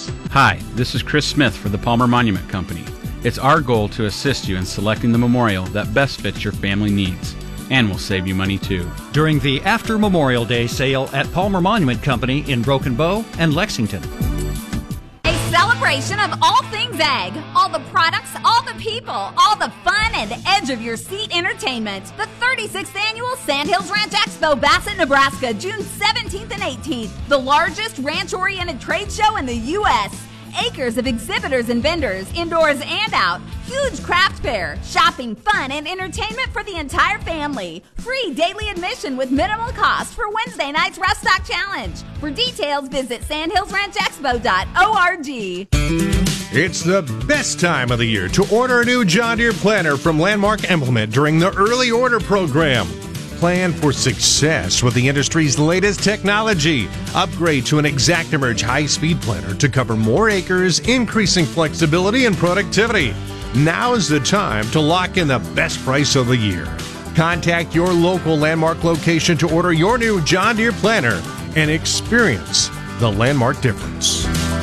Hi, this is Chris Smith for the Palmer Monument Company. It's our goal to assist you in selecting the memorial that best fits your family needs and will save you money too. During the After Memorial Day sale at Palmer Monument Company in Broken Bow and Lexington. A celebration of all things ag. All the products, all the people, all the fun and edge of your seat entertainment. The 36th Annual Sandhills Ranch Expo, Bassett, Nebraska, June 17th and 18th. The largest ranch-oriented trade show in the U.S. Acres of exhibitors and vendors, indoors and out. Huge craft fair, shopping, fun, and entertainment for the entire family. Free daily admission with minimal cost for Wednesday night's Rough Stock Challenge. For details, visit sandhillsranchexpo.org. It's the best time of the year to order a new John Deere planter from Landmark Implement during the early order program. Plan for success with the industry's latest technology. Upgrade to an ExactEmerge high-speed planter to cover more acres, increasing flexibility and productivity. Now is the time to lock in the best price of the year. Contact your local Landmark location to order your new John Deere planter and experience the Landmark difference.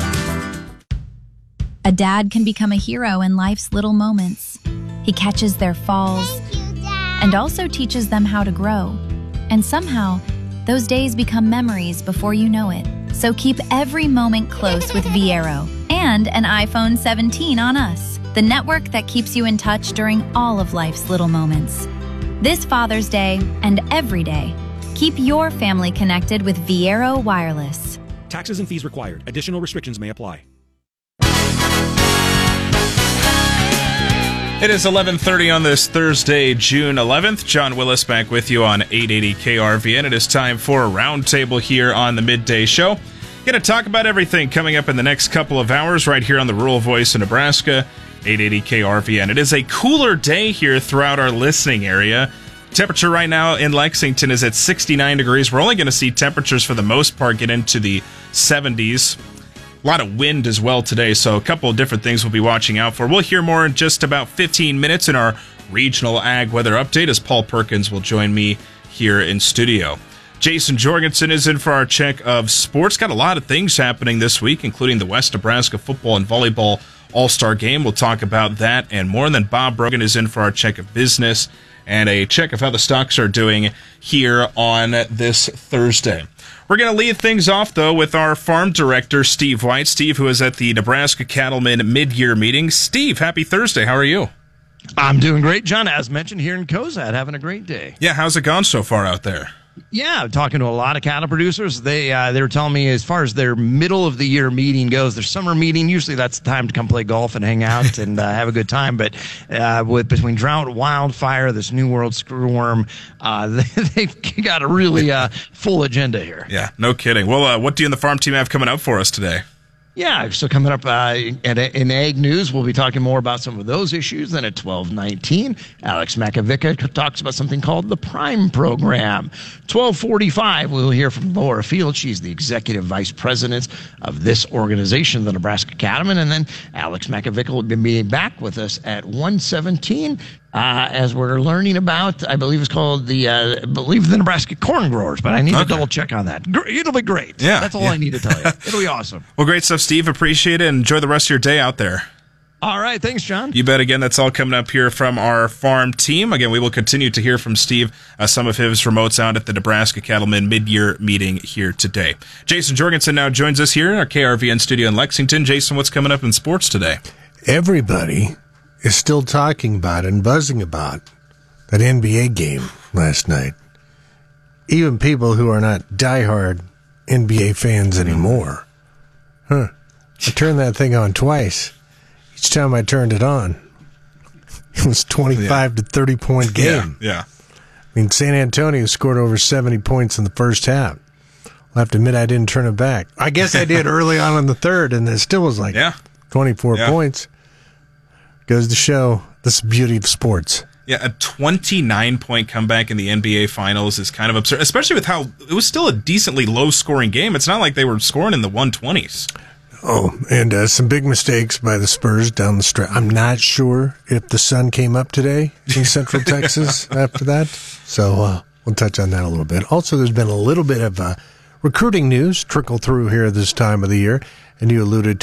A dad can become a hero in life's little moments. He catches their falls and also teaches them how to grow. And somehow, those days become memories before you know it. So keep every moment close with Viero and an iPhone 17 on us, the network that keeps you in touch during all of life's little moments. This Father's Day and every day, keep your family connected with Viero Wireless. Taxes and fees required. Additional restrictions may apply. It is 11:30 on this Thursday, June 11th. John Willis back with you on 880 KRVN. It is time for a roundtable here on the Midday Show. Going to talk about everything coming up in the next couple of hours right here on the Rural Voice of Nebraska, 880 KRVN. It is a cooler day here throughout our listening area. Temperature right now in Lexington is at 69 degrees. We're only going to see temperatures for the most part get into the 70s. A lot of wind as well today, so a couple of different things we'll be watching out for. We'll hear more in just about 15 minutes in our regional ag weather update as Paul Perkins will join me here in studio. Jason Jorgensen is in for our check of sports. Got a lot of things happening this week, including the West Nebraska football and volleyball all-star game. We'll talk about that and more. And then Bob Brogan is in for our check of business and a check of how the stocks are doing here on this Thursday. We're going to lead things off, though, with our farm director, Steve White. Steve, who is at the Nebraska Cattlemen mid-year meeting. Steve, happy Thursday. How are you? I'm doing great, John. As mentioned, here in Cozad, having a great day. Yeah, how's it gone so far out there? Yeah, talking to a lot of cattle producers. They were telling me as far as their middle of the year meeting goes, their summer meeting, usually that's the time to come play golf and hang out and have a good time. But between drought, wildfire, this New World screwworm, they've got a really full agenda here. Yeah, no kidding. Well, what do you and the farm team have coming up for us today? Yeah, so coming up in Ag News, we'll be talking more about some of those issues. Then at 12:19, Alex Makovica talks about something called the Prime Program. 12:45, we'll hear from Laura Field. She's the executive vice president of this organization, the Nebraska Cattlemen. And then Alex Makovica will be back with us at 1:17. As we're learning about, I believe it's called the Nebraska Corn Growers, but I need to double check on that. It'll be great. Yeah, that's all I need to tell you. It'll be awesome. Well, great stuff, Steve. Appreciate it. Enjoy the rest of your day out there. All right. Thanks, John. You bet. Again, that's all coming up here from our farm team. Again, we will continue to hear from Steve, some of his remotes out at the Nebraska Cattlemen mid-year meeting here today. Jason Jorgensen now joins us here in our KRVN studio in Lexington. Jason, what's coming up in sports today? Everybody is still talking about and buzzing about that NBA game last night. Even people who are not diehard NBA fans anymore. I turned that thing on twice. Each time I turned it on, it was 25 to 30-point game. Yeah. I mean, San Antonio scored over 70 points in the first half. I'll have to admit I didn't turn it back. I guess I did early on in the third, and it still was like 24 points. Goes to show this beauty of sports. Yeah, a 29-point comeback in the NBA Finals is kind of absurd, especially with how it was still a decently low-scoring game. It's not like they were scoring in the 120s. Oh, and some big mistakes by the Spurs down the stretch. I'm not sure if the sun came up today in Central Texas after that. So we'll touch on that a little bit. Also, there's been a little bit of recruiting news trickle through here this time of the year, and you alluded